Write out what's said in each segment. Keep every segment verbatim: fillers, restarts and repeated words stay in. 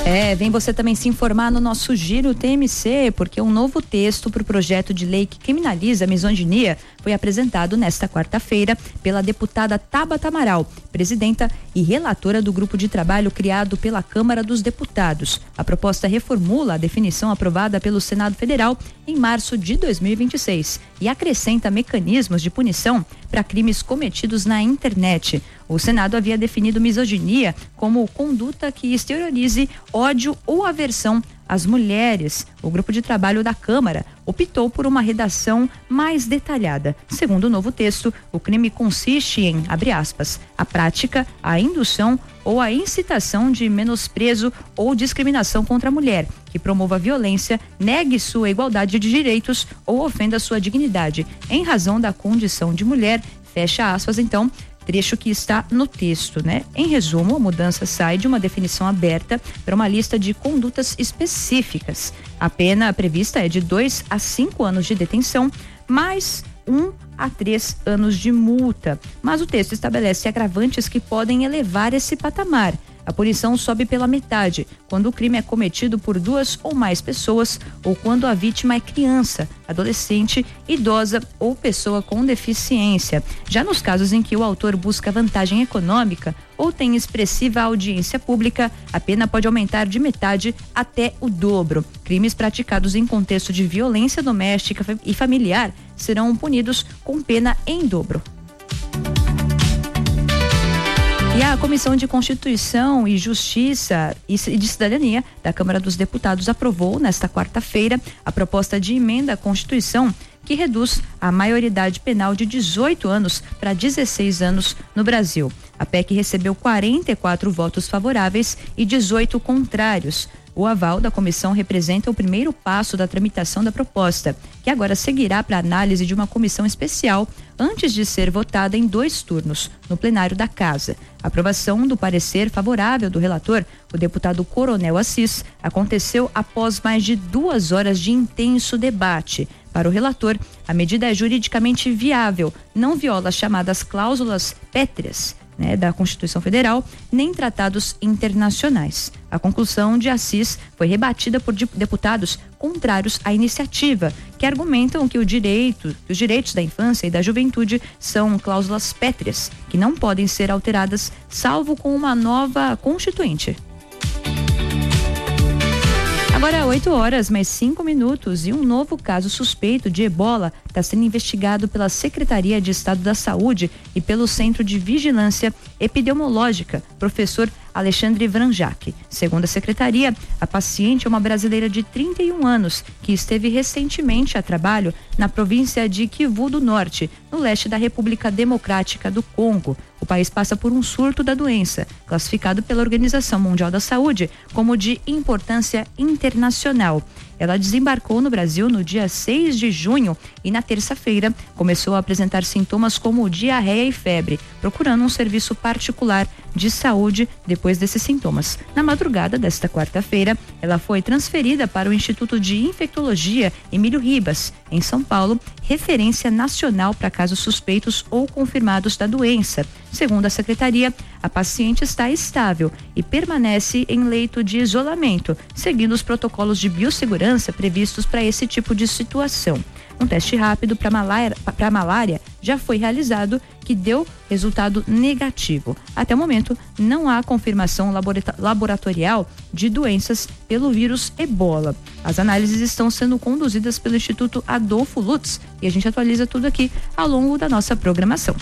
É, vem você também se informar no nosso Giro T M C, porque um novo texto para o projeto de lei que criminaliza a misoginia foi apresentado nesta quarta-feira pela deputada Tabata Amaral, presidenta e relatora do grupo de trabalho criado pela Câmara dos Deputados. A proposta reformula a definição aprovada pelo Senado Federal em março de dois mil e vinte e seis e acrescenta mecanismos de punição para crimes cometidos na internet. O Senado havia definido misoginia como conduta que exteriorize ódio ou aversão às mulheres. O grupo de trabalho da Câmara optou por uma redação mais detalhada. Segundo o novo texto, o crime consiste em, abre aspas, a prática, a indução ou a incitação de menosprezo ou discriminação contra a mulher, que promova violência, negue sua igualdade de direitos ou ofenda sua dignidade, em razão da condição de mulher, fecha aspas, então, trecho que está no texto, né? Em resumo, a mudança sai de uma definição aberta para uma lista de condutas específicas. A pena prevista é de dois a cinco anos de detenção, mais um a três anos de multa. Mas o texto estabelece agravantes que podem elevar esse patamar. A punição sobe pela metade quando o crime é cometido por duas ou mais pessoas ou quando a vítima é criança, adolescente, idosa ou pessoa com deficiência. Já nos casos em que o autor busca vantagem econômica ou tem expressiva audiência pública, a pena pode aumentar de metade até o dobro. Crimes praticados em contexto de violência doméstica e familiar serão punidos com pena em dobro. E a Comissão de Constituição e Justiça e de Cidadania da Câmara dos Deputados aprovou nesta quarta-feira a proposta de emenda à Constituição que reduz a maioridade penal de dezoito anos para dezesseis anos no Brasil. A P E C recebeu quarenta e quatro votos favoráveis e dezoito contrários. O aval da comissão representa o primeiro passo da tramitação da proposta, que agora seguirá para análise de uma comissão especial antes de ser votada em dois turnos, no plenário da Casa. A aprovação do parecer favorável do relator, o deputado Coronel Assis, aconteceu após mais de duas horas de intenso debate. Para o relator, a medida é juridicamente viável, não viola as chamadas cláusulas pétreas, né, da Constituição Federal, nem tratados internacionais. A conclusão de Assis foi rebatida por deputados contrários à iniciativa, que argumentam que o direito, os direitos da infância e da juventude são cláusulas pétreas, que não podem ser alteradas, salvo com uma nova constituinte. Agora, oito horas, mais cinco minutos, e um novo caso suspeito de ebola está sendo investigado pela Secretaria de Estado da Saúde e pelo Centro de Vigilância Epidemiológica, professor Alexandre Vranjac. Segundo a secretaria, a paciente é uma brasileira de trinta e um anos que esteve recentemente a trabalho na província de Kivu do Norte, no leste da República Democrática do Congo. O país passa por um surto da doença, classificado pela Organização Mundial da Saúde como de importância internacional. Ela desembarcou no Brasil no dia seis de junho e na terça-feira começou a apresentar sintomas como diarreia e febre, procurando um serviço particular de saúde depois desses sintomas. Na madrugada desta quarta-feira, ela foi transferida para o Instituto de Infectologia Emílio Ribas, em São Paulo, referência nacional para casos suspeitos ou confirmados da doença. Segundo a secretaria, a paciente está estável e permanece em leito de isolamento, seguindo os protocolos de biossegurança previstos para esse tipo de situação. Um teste rápido para malária, para malária já foi realizado, que deu resultado negativo. Até o momento, não há confirmação laboratorial de doenças pelo vírus ebola. As análises estão sendo conduzidas pelo Instituto Adolfo Lutz e a gente atualiza tudo aqui ao longo da nossa programação.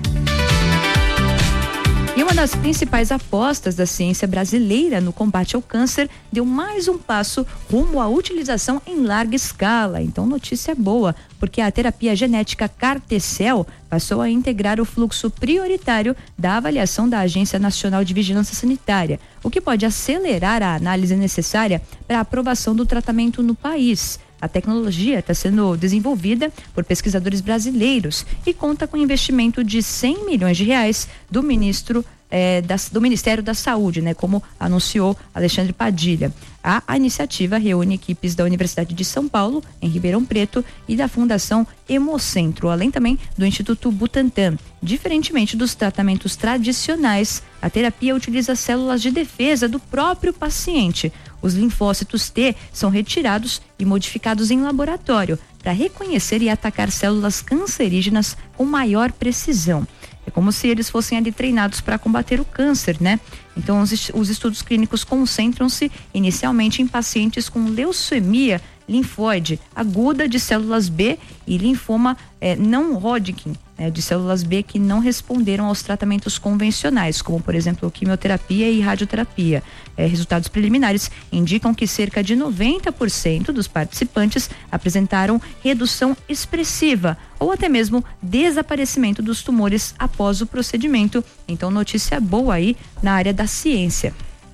E uma das principais apostas da ciência brasileira no combate ao câncer deu mais um passo rumo à utilização em larga escala. Então, notícia boa, porque a terapia genética CAR-T-cell passou a integrar o fluxo prioritário da avaliação da Agência Nacional de Vigilância Sanitária, o que pode acelerar a análise necessária para a aprovação do tratamento no país. A tecnologia está sendo desenvolvida por pesquisadores brasileiros e conta com investimento de cem milhões de reais do ministro É, da, do Ministério da Saúde, né, como anunciou Alexandre Padilha. A, a iniciativa reúne equipes da Universidade de São Paulo, em Ribeirão Preto, e da Fundação Hemocentro, além também do Instituto Butantan. Diferentemente dos tratamentos tradicionais, a terapia utiliza células de defesa do próprio paciente. Os linfócitos T são retirados e modificados em laboratório para reconhecer e atacar células cancerígenas com maior precisão. É como se eles fossem ali treinados para combater o câncer, né? Então, os, os estudos clínicos concentram-se inicialmente em pacientes com leucemia linfóide aguda de células B e linfoma eh, não Hodgkin, né, de células B que não responderam aos tratamentos convencionais, como, por exemplo, quimioterapia e radioterapia. Eh, resultados preliminares indicam que cerca de noventa por cento dos participantes apresentaram redução expressiva ou até mesmo desaparecimento dos tumores após o procedimento. Então, notícia boa aí na área da ciência.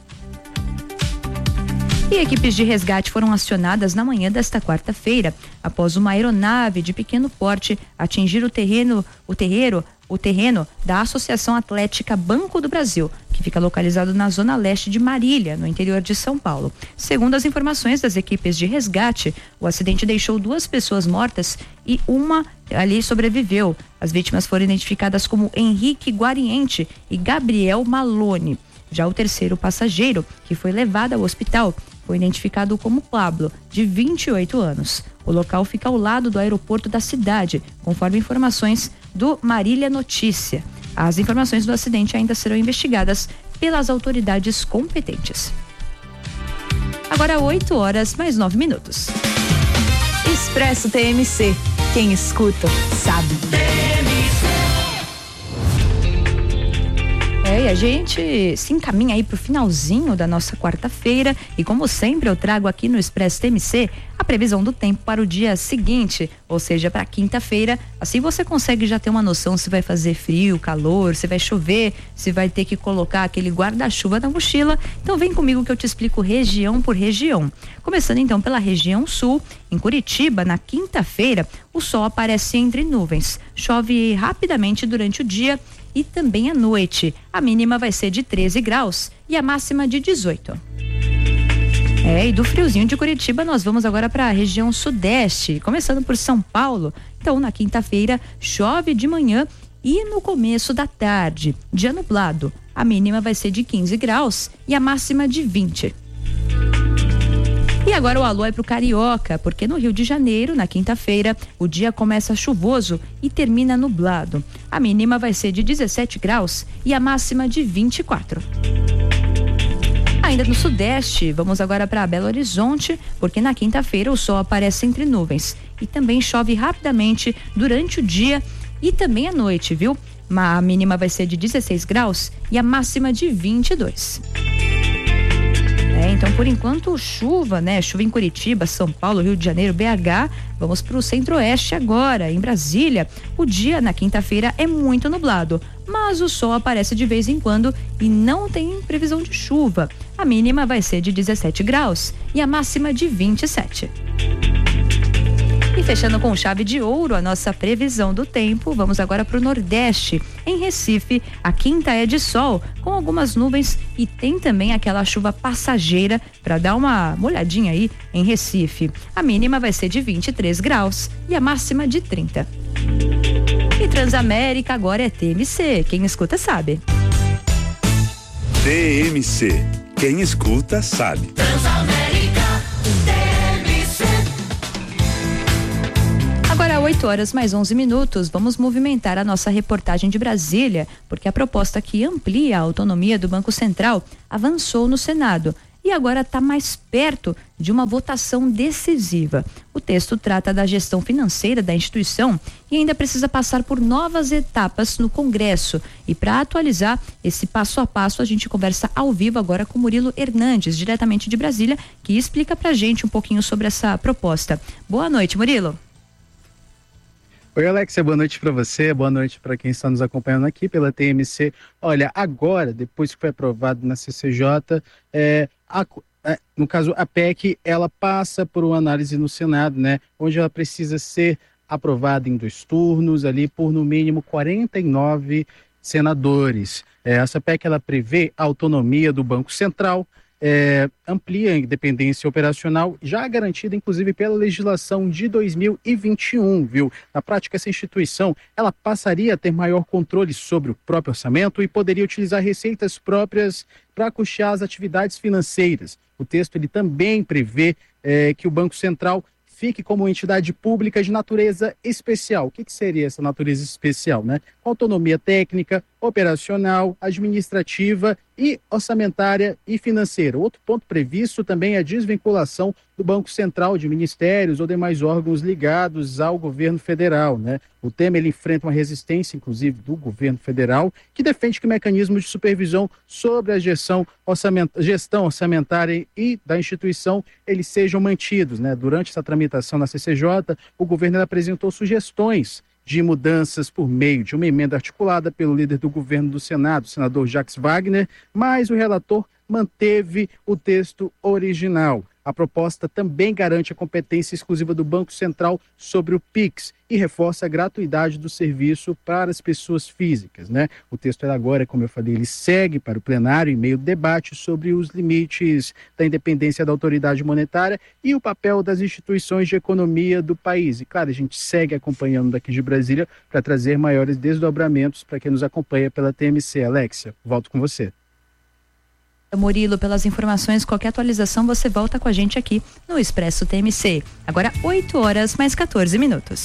E equipes de resgate foram acionadas na manhã desta quarta-feira, após uma aeronave de pequeno porte atingir o terreno, o terreiro, o terreno da Associação Atlética Banco do Brasil, que fica localizado na zona leste de Marília, no interior de São Paulo. Segundo as informações das equipes de resgate, o acidente deixou duas pessoas mortas e uma ali sobreviveu. As vítimas foram identificadas como Henrique Guariente e Gabriel Malone. Já o terceiro passageiro, que foi levado ao hospital, foi identificado como Pablo, de vinte e oito anos. O local fica ao lado do aeroporto da cidade, conforme informações do Marília Notícia. As informações do acidente ainda serão investigadas pelas autoridades competentes. Agora oito horas mais nove minutos. Expresso T M C. Quem escuta, sabe. É, e a gente se encaminha aí pro finalzinho da nossa quarta-feira e, como sempre, eu trago aqui no Expresso T M C a previsão do tempo para o dia seguinte, ou seja, para quinta-feira. Assim você consegue já ter uma noção se vai fazer frio, calor, se vai chover, se vai ter que colocar aquele guarda-chuva na mochila. Então vem comigo que eu te explico região por região. Começando então pela região sul, em Curitiba, na quinta-feira, o sol aparece entre nuvens, chove rapidamente durante o dia e também à noite. A mínima vai ser de treze graus e a máxima de dezoito. É, e do friozinho de Curitiba nós vamos agora para a região sudeste, começando por São Paulo. Então, na quinta-feira, chove de manhã e no começo da tarde, dia nublado. A mínima vai ser de quinze graus e a máxima de vinte. E agora o alô é pro Carioca, porque no Rio de Janeiro, na quinta-feira, o dia começa chuvoso e termina nublado. A mínima vai ser de dezessete graus e a máxima de vinte e quatro. Ainda no Sudeste, vamos agora para Belo Horizonte, porque na quinta-feira o sol aparece entre nuvens e também chove rapidamente durante o dia e também à noite, viu? A mínima vai ser de dezesseis graus e a máxima de vinte e dois. É, então, por enquanto, chuva, né? Chuva em Curitiba, São Paulo, Rio de Janeiro, B H. Vamos para o Centro-Oeste agora, em Brasília. O dia na quinta-feira é muito nublado, mas o sol aparece de vez em quando e não tem previsão de chuva. A mínima vai ser de dezessete graus e a máxima de vinte e sete. E fechando com chave de ouro a nossa previsão do tempo, vamos agora para o Nordeste. Em Recife, a quinta é de sol, com algumas nuvens e tem também aquela chuva passageira para dar uma molhadinha aí em Recife. A mínima vai ser de vinte e três graus e a máxima de trinta. E Transamérica agora é T M C, quem escuta sabe. T M C, quem escuta sabe. Transamérica, Agora, oito horas mais onze minutos, vamos movimentar a nossa reportagem de Brasília, porque a proposta que amplia a autonomia do Banco Central avançou no Senado e agora está mais perto de uma votação decisiva. O texto trata da gestão financeira da instituição e ainda precisa passar por novas etapas no Congresso. E para atualizar esse passo a passo, a gente conversa ao vivo agora com Murilo Hernandes, diretamente de Brasília, que explica pra gente um pouquinho sobre essa proposta. Boa noite, Murilo. Oi, Alexia, boa noite para você, boa noite para quem está nos acompanhando aqui pela T M C. Olha, agora, depois que foi aprovado na C C J, é, a, no caso, a P E C, ela passa por uma análise no Senado, né, onde ela precisa ser aprovada em dois turnos, ali por no mínimo quarenta e nove senadores. É, essa P E C, ela prevê a autonomia do Banco Central, é, amplia a independência operacional, já garantida inclusive pela legislação de dois mil e vinte e um, viu? Na prática, essa instituição, ela passaria a ter maior controle sobre o próprio orçamento e poderia utilizar receitas próprias para custear as atividades financeiras. O texto, ele também prevê é, que o Banco Central fique como entidade pública de natureza especial. O que, que seria essa natureza especial, né? Autonomia técnica, operacional, administrativa e orçamentária e financeira. Outro ponto previsto também é a desvinculação do Banco Central de ministérios ou demais órgãos ligados ao governo federal, né? O tema, ele enfrenta uma resistência, inclusive, do governo federal, que defende que mecanismos de supervisão sobre a gestão, orçament... gestão orçamentária e da instituição, eles sejam mantidos, né? Durante essa tramitação na C C J, o governo apresentou sugestões de mudanças por meio de uma emenda articulada pelo líder do governo do Senado, o senador Jacques Wagner, mas o relator manteve o texto original. A proposta também garante a competência exclusiva do Banco Central sobre o Pix e reforça a gratuidade do serviço para as pessoas físicas, né? O texto agora, como eu falei, ele segue para o plenário em meio ao debate sobre os limites da independência da autoridade monetária e o papel das instituições de economia do país. E claro, a gente segue acompanhando daqui de Brasília para trazer maiores desdobramentos para quem nos acompanha pela T M C. Alexia, volto com você. Murilo, pelas informações, qualquer atualização você volta com a gente aqui no Expresso T M C. Agora oito horas mais quatorze minutos.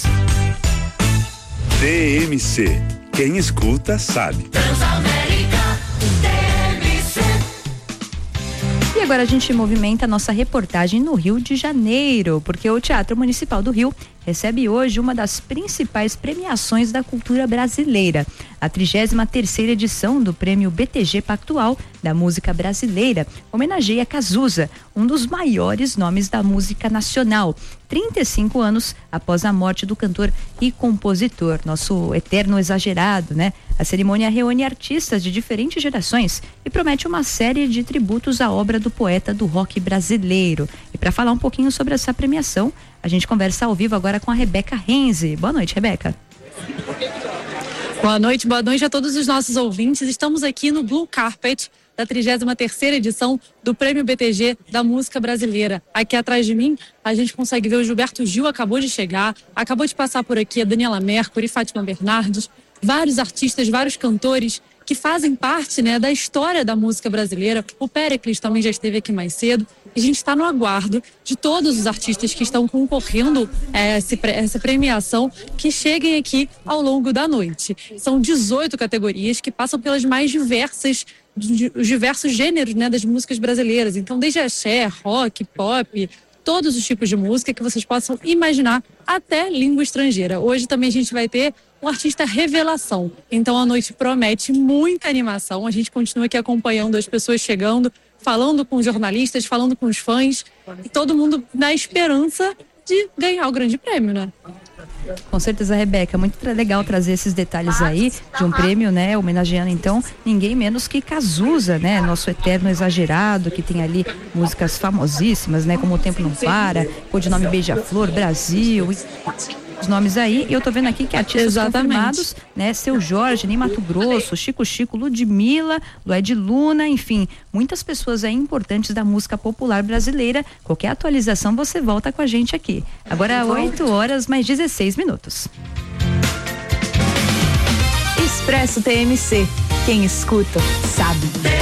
T M C. Quem escuta sabe. Transamérica, T M C. E agora a gente movimenta a nossa reportagem no Rio de Janeiro, porque o Teatro Municipal do Rio recebe hoje uma das principais premiações da cultura brasileira. A trigésima terceira edição do Prêmio B T G Pactual da Música Brasileira homenageia Cazuza, um dos maiores nomes da música nacional, trinta e cinco anos após a morte do cantor e compositor, nosso eterno exagerado, né? A cerimônia reúne artistas de diferentes gerações e promete uma série de tributos à obra do poeta do rock brasileiro. E para falar um pouquinho sobre essa premiação, a gente conversa ao vivo agora com a Rebeca Renze. Boa noite, Rebeca. Boa noite, boa noite a todos os nossos ouvintes. Estamos aqui no Blue Carpet da trigésima terceira edição do Prêmio B T G da Música Brasileira. Aqui atrás de mim, a gente consegue ver o Gilberto Gil, acabou de chegar, acabou de passar por aqui a Daniela Mercury, Fátima Bernardes, vários artistas, vários cantores que fazem parte, né, da história da música brasileira. O Péricles também já esteve aqui mais cedo. E a gente está no aguardo de todos os artistas que estão concorrendo a essa premiação que cheguem aqui ao longo da noite. São dezoito categorias que passam pelas mais diversas, os diversos gêneros, né, das músicas brasileiras. Então, desde axé, rock, pop, todos os tipos de música que vocês possam imaginar, até língua estrangeira. Hoje também a gente vai ter um artista revelação. Então a noite promete muita animação. A gente continua aqui acompanhando as pessoas chegando, falando com os jornalistas, falando com os fãs, e todo mundo na esperança de ganhar o grande prêmio, né? Com certeza, Rebeca, muito legal trazer esses detalhes aí de um prêmio, né, homenageando então ninguém menos que Cazuza, né, nosso eterno exagerado, que tem ali músicas famosíssimas, né, como O Tempo Não Para, Codinome Beija-Flor, Brasil, os nomes aí. E eu tô vendo aqui que artistas Exatamente. confirmados, né, Seu Jorge, Ney Matogrosso, Chico Chico, Ludmilla, Lued Luna, enfim, muitas pessoas aí importantes da música popular brasileira. Qualquer atualização você volta com a gente aqui. Agora oito horas mais dezesseis minutos. Expresso T M C. Quem escuta, sabe.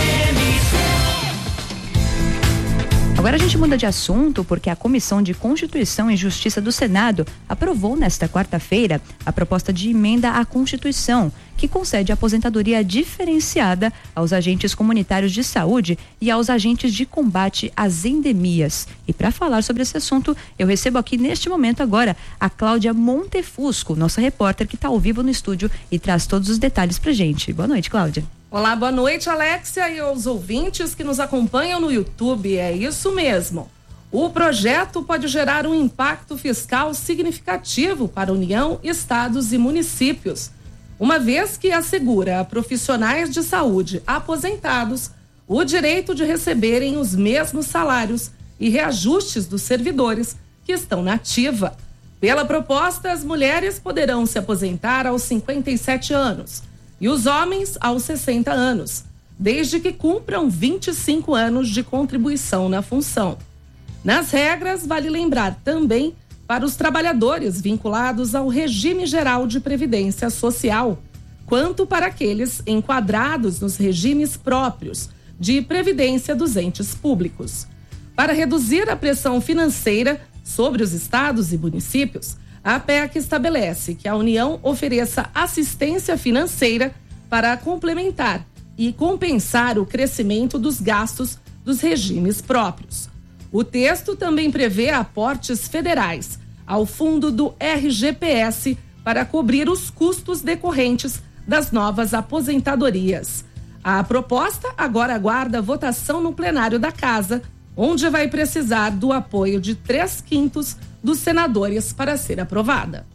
Agora a gente muda de assunto porque a Comissão de Constituição e Justiça do Senado aprovou nesta quarta-feira a proposta de emenda à Constituição, que concede aposentadoria diferenciada aos agentes comunitários de saúde e aos agentes de combate às endemias. E para falar sobre esse assunto, eu recebo aqui neste momento agora a Cláudia Montefusco, nossa repórter que está ao vivo no estúdio e traz todos os detalhes pra gente. Boa noite, Cláudia. Olá, boa noite, Alexia, e aos ouvintes que nos acompanham no YouTube. É isso mesmo. O projeto pode gerar um impacto fiscal significativo para a União, estados e municípios, uma vez que assegura a profissionais de saúde aposentados o direito de receberem os mesmos salários e reajustes dos servidores que estão na ativa. Pela proposta, as mulheres poderão se aposentar aos cinquenta e sete anos e os homens aos sessenta anos, desde que cumpram vinte e cinco anos de contribuição na função. Nas regras, vale lembrar também para os trabalhadores vinculados ao regime geral de previdência social, quanto para aqueles enquadrados nos regimes próprios de previdência dos entes públicos. Para reduzir a pressão financeira sobre os estados e municípios, a P E C estabelece que a União ofereça assistência financeira para complementar e compensar o crescimento dos gastos dos regimes próprios. O texto também prevê aportes federais ao fundo do R G P S para cobrir os custos decorrentes das novas aposentadorias. A proposta agora aguarda votação no plenário da Casa, onde vai precisar do apoio de três quintos dos senadores para ser aprovada.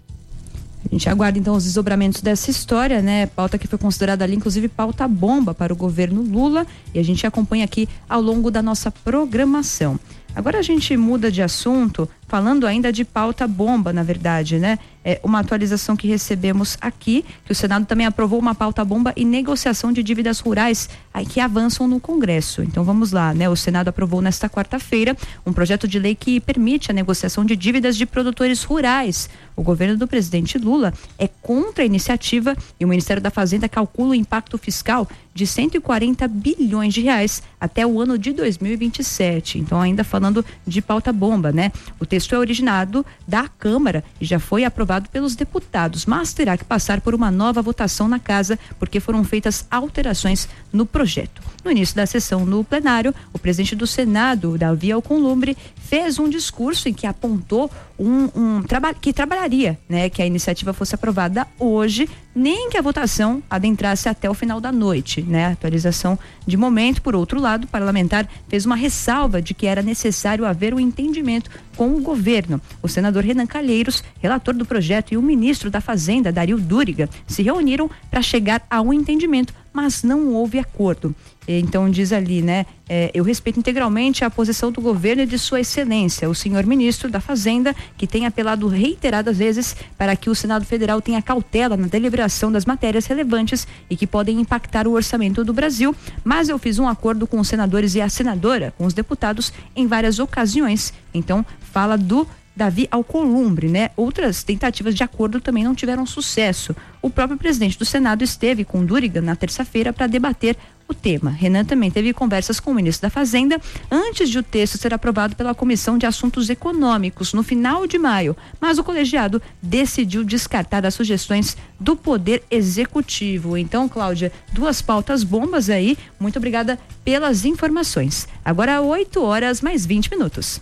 A gente aguarda então os desdobramentos dessa história, né? Pauta que foi considerada ali, inclusive, pauta bomba para o governo Lula, e a gente acompanha aqui ao longo da nossa programação. Agora a gente muda de assunto, falando ainda de pauta bomba, na verdade, né? É uma atualização que recebemos aqui, que o Senado também aprovou uma pauta bomba e negociação de dívidas rurais aí, que avançam no Congresso. Então vamos lá, né? O Senado aprovou nesta quarta-feira um projeto de lei que permite a negociação de dívidas de produtores rurais. O governo do presidente Lula é contra a iniciativa e o Ministério da Fazenda calcula o impacto fiscal de cento e quarenta bilhões de reais até o ano de dois mil e vinte e sete. Então, ainda falando de pauta bomba, né? O texto é originado da Câmara e já foi aprovado pelos deputados, mas terá que passar por uma nova votação na Casa, porque foram feitas alterações no projeto. No início da sessão no plenário, o presidente do Senado, Davi Alcolumbre, fez um discurso em que apontou um, um trabalho que trabalharia, né, que a iniciativa fosse aprovada hoje, nem que a votação adentrasse até o final da noite, né? Atualização de momento. Por outro lado, o parlamentar fez uma ressalva de que era necessário haver um entendimento com o governo. O senador Renan Calheiros, relator do projeto, e o ministro da Fazenda, Dario Duriga, se reuniram para chegar a um entendimento, mas não houve acordo. Então diz ali, né, é, eu respeito integralmente a posição do governo e de sua excelência, o senhor ministro da Fazenda, que tem apelado reiteradas vezes para que o Senado Federal tenha cautela na deliberação das matérias relevantes e que podem impactar o orçamento do Brasil, mas eu fiz um acordo com os senadores e a senadora, com os deputados, em várias ocasiões. Então fala do Davi Alcolumbre, né? Outras tentativas de acordo também não tiveram sucesso. O próprio presidente do Senado esteve com Duriga na terça-feira para debater o tema. Renan também teve conversas com o ministro da Fazenda antes de o texto ser aprovado pela Comissão de Assuntos Econômicos no final de maio, mas o colegiado decidiu descartar as sugestões do Poder Executivo. Então, Cláudia, duas pautas bombas aí. Muito obrigada pelas informações. Agora oito horas mais vinte minutos.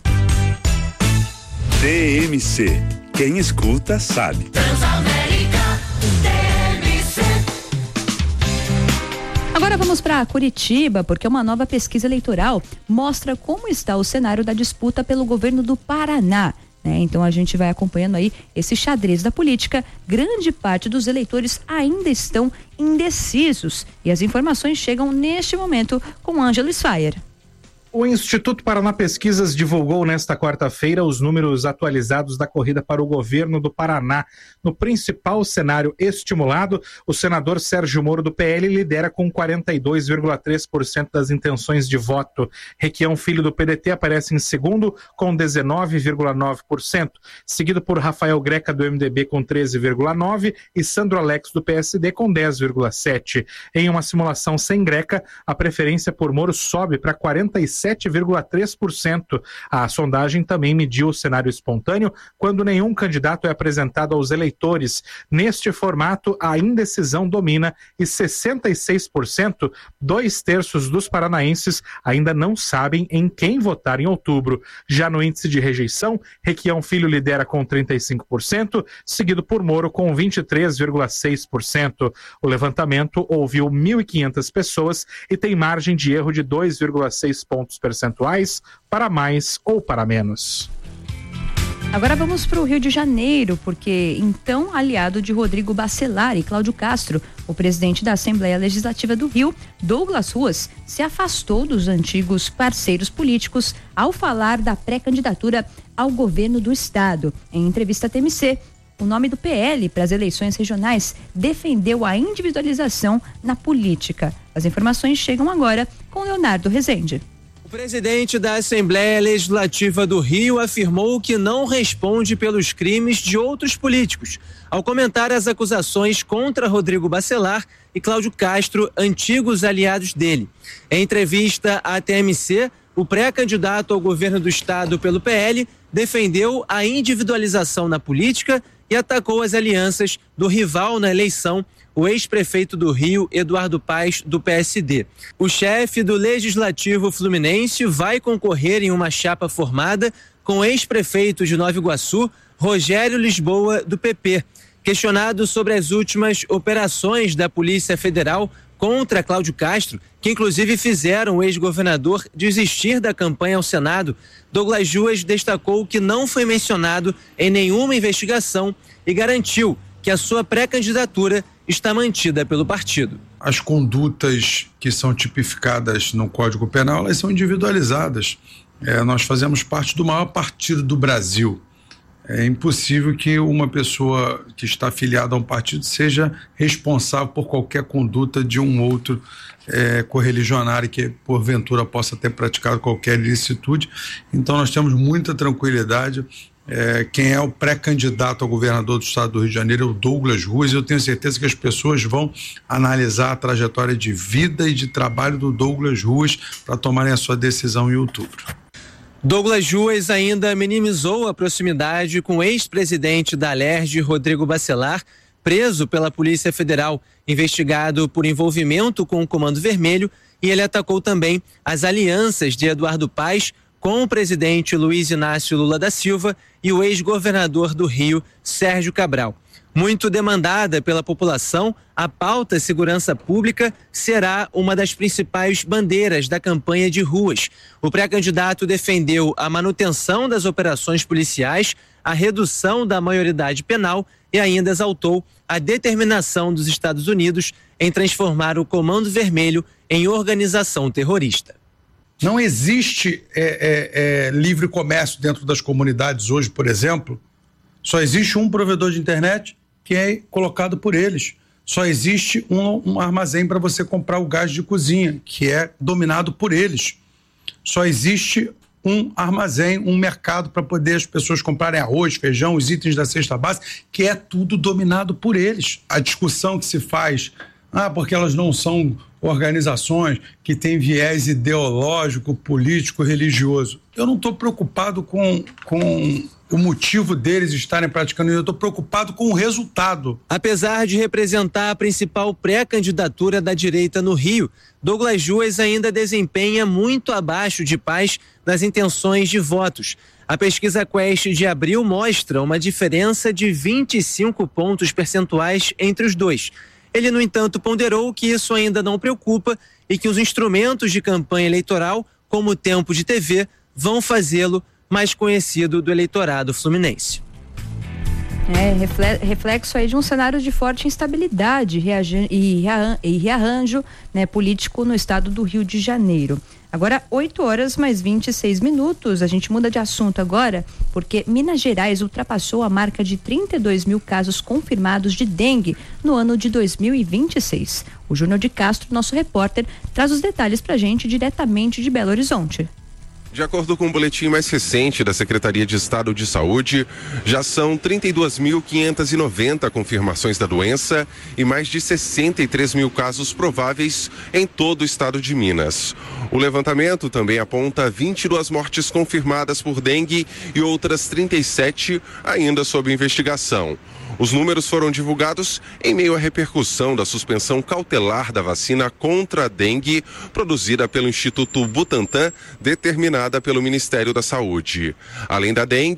T M C. Quem escuta sabe. Transamérica, T M C. Agora vamos para Curitiba, porque uma nova pesquisa eleitoral mostra como está o cenário da disputa pelo governo do Paraná. Né? Então a gente vai acompanhando aí esse xadrez da política. Grande parte dos eleitores ainda estão indecisos e as informações chegam neste momento com Ângelo Sfaier. O Instituto Paraná Pesquisas divulgou nesta quarta-feira os números atualizados da corrida para o governo do Paraná. No principal cenário estimulado, o senador Sérgio Moro do P L lidera com quarenta e dois vírgula três por cento das intenções de voto. Requião Filho do P D T aparece em segundo com dezenove vírgula nove por cento, seguido por Rafael Greca do M D B com treze vírgula nove por cento e Sandro Alex do P S D com dez vírgula sete por cento. Em uma simulação sem Greca, a preferência por Moro sobe para quarenta e sete vírgula três por cento. A sondagem também mediu o cenário espontâneo quando nenhum candidato é apresentado aos eleitores. Neste formato, a indecisão domina e sessenta e seis por cento, dois terços dos paranaenses, ainda não sabem em quem votar em outubro. Já no índice de rejeição, Requião Filho lidera com trinta e cinco por cento, seguido por Moro com vinte e três vírgula seis por cento. O levantamento ouviu mil e quinhentas pessoas e tem margem de erro de dois vírgula seis pontos percentuais para mais ou para menos. Agora vamos para o Rio de Janeiro, porque então aliado de Rodrigo Bacelar e Cláudio Castro, o presidente da Assembleia Legislativa do Rio, Douglas Ruas, se afastou dos antigos parceiros políticos ao falar da pré-candidatura ao governo do estado. Em entrevista à T M C, o nome do P L para as eleições regionais defendeu a individualização na política. As informações chegam agora com Leonardo Rezende. O presidente da Assembleia Legislativa do Rio afirmou que não responde pelos crimes de outros políticos, ao comentar as acusações contra Rodrigo Bacelar e Cláudio Castro, antigos aliados dele. Em entrevista à T M C, o pré-candidato ao governo do estado pelo P L defendeu a individualização na política e atacou as alianças do rival na eleição, o ex-prefeito do Rio, Eduardo Paes, do P S D. O chefe do Legislativo Fluminense vai concorrer em uma chapa formada com o ex-prefeito de Nova Iguaçu, Rogério Lisboa, do P P. Questionado sobre as últimas operações da Polícia Federal contra Cláudio Castro, que inclusive fizeram o ex-governador desistir da campanha ao Senado, Douglas Ruas destacou que não foi mencionado em nenhuma investigação e garantiu que a sua pré-candidatura está mantida pelo partido. As condutas que são tipificadas no Código Penal, elas são individualizadas. É, nós fazemos parte do maior partido do Brasil. É impossível que uma pessoa que está afiliada a um partido seja responsável por qualquer conduta de um outro é, correligionário que, porventura, possa ter praticado qualquer ilicitude. Então, nós temos muita tranquilidade. É, quem é o pré-candidato ao governador do estado do Rio de Janeiro é o Douglas Ruas. Eu tenho certeza que as pessoas vão analisar a trajetória de vida e de trabalho do Douglas Ruas para tomarem a sua decisão em outubro. Douglas Ruas ainda minimizou a proximidade com o ex-presidente da Alerj, Rodrigo Bacelar, preso pela Polícia Federal, investigado por envolvimento com o Comando Vermelho, e ele atacou também as alianças de Eduardo Paes com o presidente Luiz Inácio Lula da Silva e o ex-governador do Rio, Sérgio Cabral. Muito demandada pela população, a pauta segurança pública será uma das principais bandeiras da campanha de Ruas. O pré-candidato defendeu a manutenção das operações policiais, a redução da maioridade penal e ainda exaltou a determinação dos Estados Unidos em transformar o Comando Vermelho em organização terrorista. Não existe é, é, é, livre comércio dentro das comunidades hoje, por exemplo. Só existe um provedor de internet que é colocado por eles. Só existe um, um armazém para você comprar o gás de cozinha, que é dominado por eles. Só existe um armazém, um mercado para poder as pessoas comprarem arroz, feijão, os itens da cesta básica, que é tudo dominado por eles. A discussão que se faz, ah, porque elas não são organizações que têm viés ideológico, político, religioso. Eu não estou preocupado com, com o motivo deles estarem praticando isso, eu estou preocupado com o resultado. Apesar de representar a principal pré-candidatura da direita no Rio, Douglas Ruas ainda desempenha muito abaixo de Paes nas intenções de votos. A pesquisa Quest de abril mostra uma diferença de vinte e cinco pontos percentuais entre os dois. Ele, no entanto, ponderou que isso ainda não preocupa e que os instrumentos de campanha eleitoral, como o tempo de T V, vão fazê-lo mais conhecido do eleitorado fluminense. É, reflexo aí de um cenário de forte instabilidade e rearranjo, né, político no estado do Rio de Janeiro. Agora, oito horas mais vinte e seis minutos, a gente muda de assunto agora, porque Minas Gerais ultrapassou a marca de trinta e dois mil casos confirmados de dengue no ano de dois mil e vinte e seis. O Júnior de Castro, nosso repórter, traz os detalhes pra gente diretamente de Belo Horizonte. De acordo com o boletim mais recente da Secretaria de Estado de Saúde, já são trinta e duas mil quinhentas e noventa confirmações da doença e mais de sessenta e três mil casos prováveis em todo o estado de Minas. O levantamento também aponta vinte e duas mortes confirmadas por dengue e outras trinta e sete ainda sob investigação. Os números foram divulgados em meio à repercussão da suspensão cautelar da vacina contra a dengue produzida pelo Instituto Butantan, determinada pelo Ministério da Saúde. Além da dengue,